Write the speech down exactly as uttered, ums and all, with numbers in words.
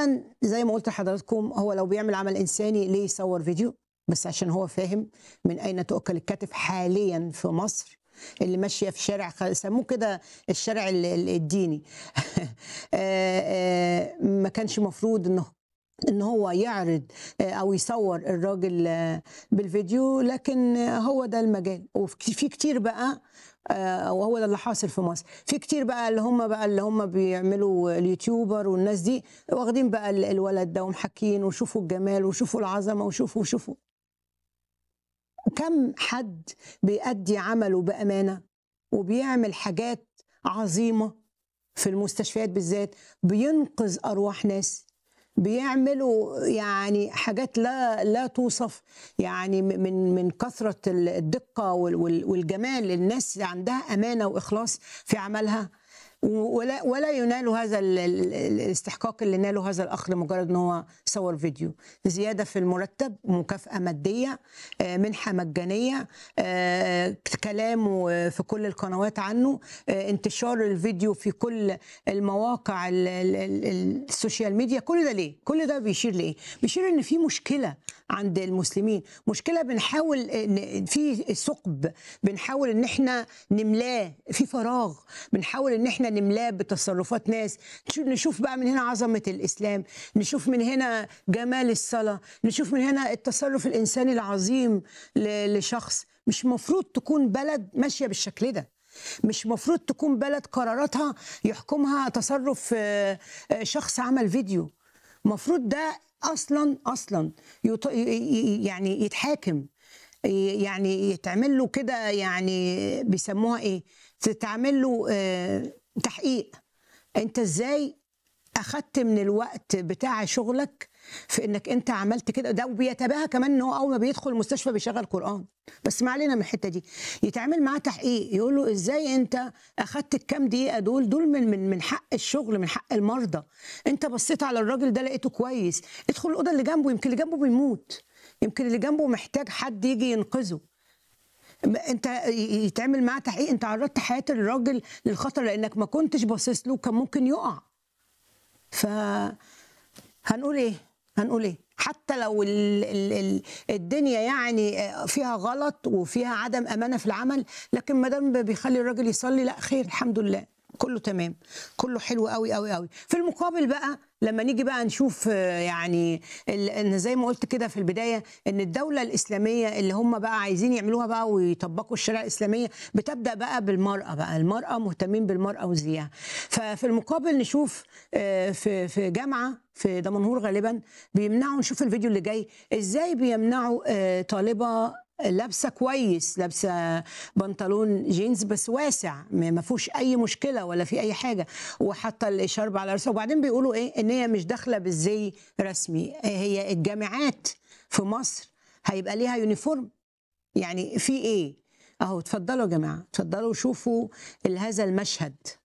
اولا زي ما قلت لحضراتكم، هو لو بيعمل عمل انساني ليه يصور فيديو؟ بس عشان هو فاهم من اين تؤكل الكتف حاليا في مصر، اللي ماشيه في شارع خ- سموه كده الشارع ال- ال- الديني. آه، آه، ما كانش مفروض انه ان هو يعرض آه، او يصور الراجل آه، بالفيديو، لكن آه، هو ده المجال. وفي في كتير بقى، آه، وهو ده اللي حاصل في مصر، في كتير بقى اللي هم بقى اللي هم بيعملوا اليوتيوبر والناس دي، واخدين بقى ال- الولد ده ومحكين وشوفوا الجمال وشوفوا العظمه وشوفوا وشوفوا كم حد بيأدي عمله بأمانة وبيعمل حاجات عظيمة في المستشفيات بالذات، بينقذ أرواح ناس، بيعملوا يعني حاجات لا لا توصف، يعني من من كثرة الدقة وال- وال- والجمال. الناس عندها أمانة وإخلاص في عملها، ولا ولا ينال هذا ال- ال- الاستحقاق اللي ناله هذا الاخ لمجرد ان هو صور فيديو. زياده في المرتب، مكافاه ماديه، آه، منحه مجانيه، آه، كلامه في كل القنوات عنه، آه، انتشار الفيديو في كل المواقع ال- ال- ال- السوشيال ميديا. كل ده ليه؟ كل ده بيشير لايه؟ بيشير ان في مشكله عند المسلمين، مشكله بنحاول إن في ثقب بنحاول ان احنا نملاه، في فراغ بنحاول ان احنا نملاه بتصرفات ناس. نشوف نشوف بقى من هنا عظمه الاسلام، نشوف من هنا جمال الصلاه، نشوف من هنا التصرف الانساني العظيم ل- لشخص. مش مفروض تكون بلد ماشيه بالشكل ده، مش مفروض تكون بلد قراراتها يحكمها تصرف آه، آه، شخص عمل فيديو. مفروض ده اصلا اصلا يط- ي- ي- يعني يتحاكم، يعني يتعمل له كده، يعني بيسموها ايه، تتعمل له آه، تحقيق. انت ازاي اخدت من الوقت بتاع شغلك في انك انت عملت كده؟ ده وبيتباهى كمان ان هو اول ما بيدخل المستشفى بيشغل قرآن. بس ما علينا من الحته دي. يتعمل معاه تحقيق، يقول له ازاي انت اخدت الكام دقيقه دول دول من من من حق الشغل، من حق المرضى. انت بصيت على الراجل ده لقيته كويس، ادخل الاوضه اللي جنبه، يمكن اللي جنبه بيموت، يمكن اللي جنبه محتاج حد يجي ينقذه. انت يتعمل معاه تحقيق، انت عرضت حياه الراجل للخطر لانك ما كنتش باصص له، كان ممكن يقع. ف هنقول ايه؟ هنقول ايه؟ حتى لو ال ال ال الدنيا يعني فيها غلط وفيها عدم امانه في العمل، لكن ما دام بيخلي الراجل يصلي، لا خير، الحمد لله، كله تمام، كله حلو قوي قوي قوي. في المقابل بقى لما نيجي بقى نشوف آه، يعني ال- ان زي ما قلت كده في البدايه، ان الدوله الاسلاميه اللي هم بقى عايزين يعملوها بقى ويطبقوا الشريعه الاسلاميه، بتبدا بقى بالمراه، بقى المراه مهتمين بالمراه وزيها. ففي المقابل نشوف آه، في في جامعه في دمنهور غالبا بيمنعوا، نشوف الفيديو اللي جاي ازاي بيمنعوا آه، طالبه لابسه كويس، لابسه بنطلون جينز بس واسع، ما ما فيهوش اي مشكله ولا في اي حاجه، وحاطه الشرب على راسها. وبعدين بيقولوا ايه؟ ان هي مش داخله بالزي رسمي. هي الجامعات في مصر هيبقى ليها يونيفورم؟ يعني في ايه؟ اهو اتفضلوا يا جماعه، اتفضلوا شوفوا هذا المشهد.